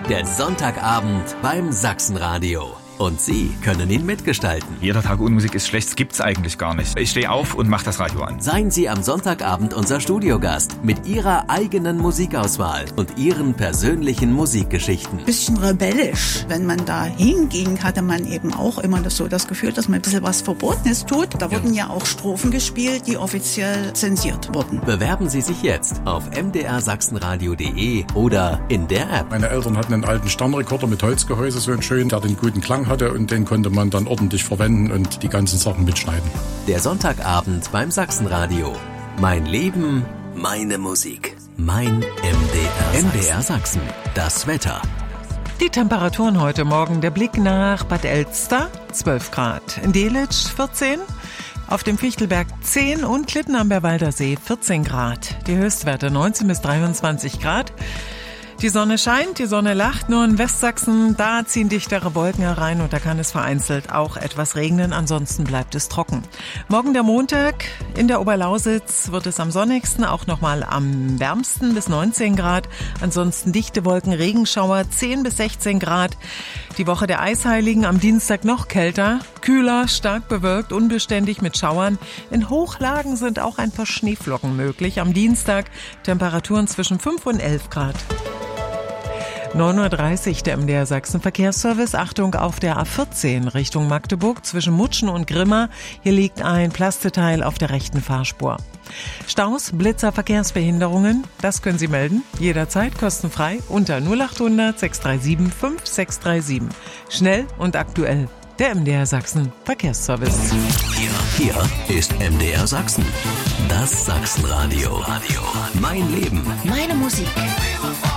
der Sonntagabend beim Sachsenradio. Und Sie können ihn mitgestalten. Jeder Tag ohne Musik ist schlecht, das gibt's eigentlich gar nicht. Ich stehe auf und mache das Radio an. Seien Sie am Sonntagabend unser Studiogast mit Ihrer eigenen Musikauswahl und Ihren persönlichen Musikgeschichten. Bisschen rebellisch. Wenn man da hinging, hatte man eben auch immer das Gefühl, dass man ein bisschen was Verbotenes tut. Da wurden ja auch Strophen gespielt, die offiziell zensiert wurden. Bewerben Sie sich jetzt auf mdrsachsenradio.de oder in der App. Meine Eltern hatten einen alten Sternrekorder mit Holzgehäuse, so einen schönen, der den guten Klang hatte, und den konnte man dann ordentlich verwenden und die ganzen Sachen mitschneiden. Der Sonntagabend beim Sachsenradio. Mein Leben, meine Musik. Mein MDR Sachsen. MDR Sachsen. Das Wetter. Die Temperaturen heute Morgen. Der Blick nach Bad Elster, 12 Grad. In Delitzsch 14, auf dem Fichtelberg 10 und Klitten am Berwalder See 14 Grad. Die Höchstwerte 19 bis 23 Grad. Die Sonne scheint, die Sonne lacht, nur in Westsachsen, da ziehen dichtere Wolken herein und da kann es vereinzelt auch etwas regnen, ansonsten bleibt es trocken. Morgen der Montag, in der Oberlausitz wird es am sonnigsten, auch nochmal am wärmsten bis 19 Grad, ansonsten dichte Wolken, Regenschauer 10 bis 16 Grad. Die Woche der Eisheiligen am Dienstag noch kälter, kühler, stark bewölkt, unbeständig mit Schauern. In Hochlagen sind auch ein paar Schneeflocken möglich. Am Dienstag Temperaturen zwischen 5 und 11 Grad. 9.30 Uhr, der MDR Sachsen Verkehrsservice. Achtung auf der A14 Richtung Magdeburg zwischen Mutschen und Grimma. Hier liegt ein Plasteteil auf der rechten Fahrspur. Staus, Blitzer, Verkehrsbehinderungen, das können Sie melden. Jederzeit kostenfrei unter 0800 637 5637. Schnell und aktuell. Der MDR Sachsen Verkehrsservice. Hier ist MDR Sachsen. Das Sachsenradio. Mein Leben. Meine Musik.